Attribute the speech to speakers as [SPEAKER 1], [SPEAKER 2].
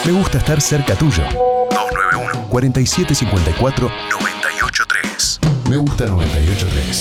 [SPEAKER 1] Me gusta estar cerca tuyo. 291 4754 983. Me gusta 983.